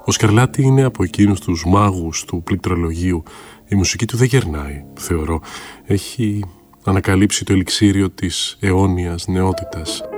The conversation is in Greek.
Ο Σκαρλάτη είναι από εκείνους τους μάγους του πληκτρολογίου. Η μουσική του δεν γερνάει, θεωρώ. Έχει ανακαλύψει το ελιξίριο της αιώνιας νεότητας.